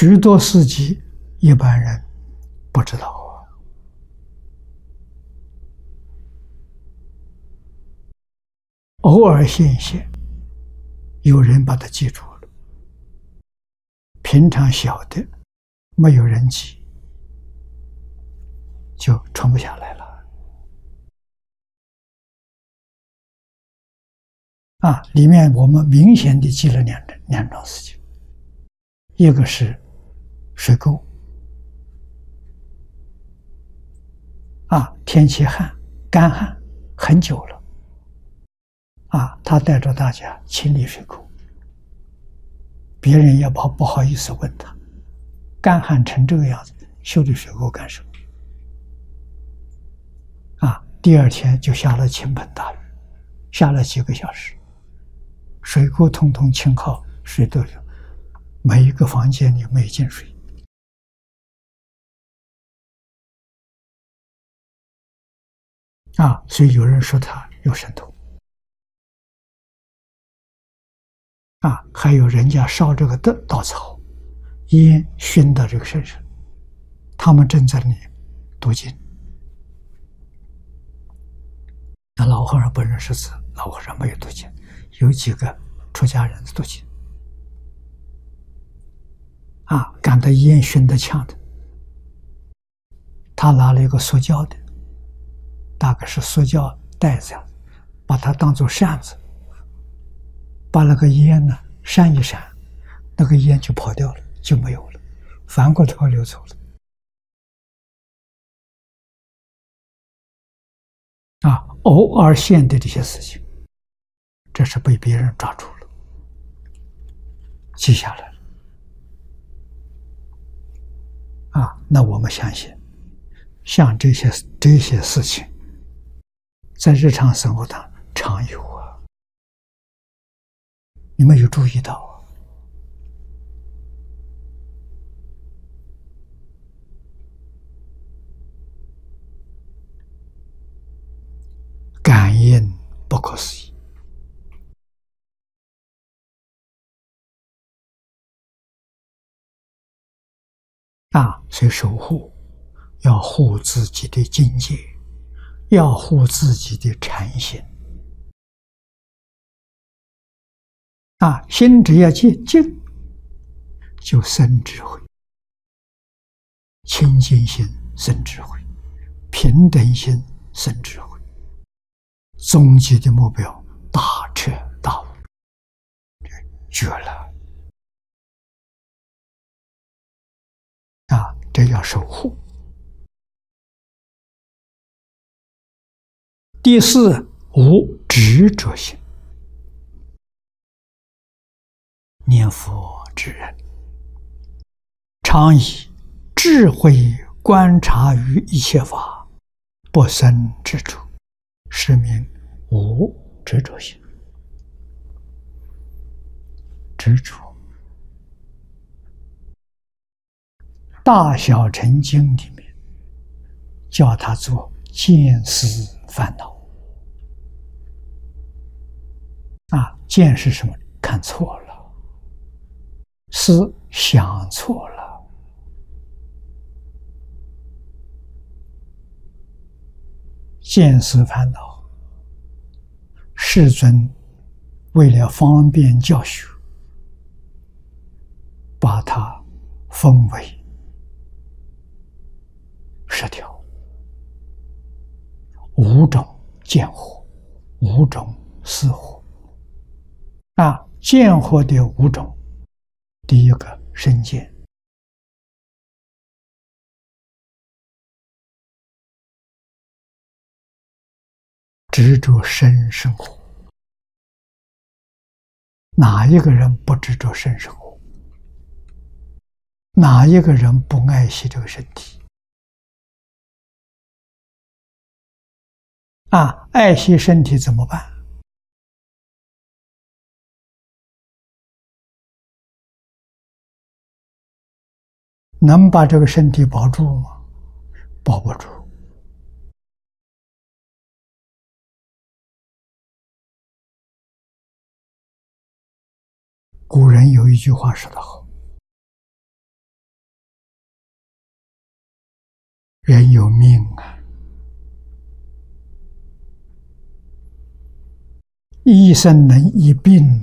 许多事迹一般人不知道啊。偶尔现现，有人把它记住了，平常晓得没有人记，就传不下来了。里面我们明显的记了两桩事情，一个是水沟，天气干旱很久了，他带着大家清理水沟，别人也不好意思问他，干旱成这个样子，修理水沟干什么？第二天就下了倾盆大雨，下了几个小时，水沟通通清好，水都流，每一个房间里没进水。所以有人说他有神通。还有人家烧这个稻草，烟熏到这个身上，他们正在那里读经。那老和尚不认识字，老和尚没有读经，有几个出家人读经。感到烟熏得呛的，他拿了一个塑胶的，大概是塑胶袋子，把它当作扇子，把那个烟呢扇一扇，那个烟就跑掉了，就没有了，反过头流走了。偶尔现的这些事情，这是被别人抓住了，记下来了。那我们相信，像这些事情，在日常生活当中常有啊，你们有注意到啊？感应不可思议。所以守护要护自己的境界，要护自己的禅心。心只要静，就生智慧，清净心生智慧，平等心生智慧，终极的目标大彻大悟，绝了！这要守护。第四，无执着心。念佛之人，常以智慧观察于一切法，不生执着，是名无执着心。执着，大小乘经里面叫它做见思烦恼。见是什么？看错了。思想错了。见思烦恼，世尊为了方便教学，把它分为10条，5种见惑，5种思惑。见惑的5种，第一个身见，执着身生活。哪一个人不执着身生活？哪一个人不爱惜这个身体？爱惜身体怎么办？能把这个身体保住吗？保不住。古人有一句话说得好： 人有命啊，医生能医病。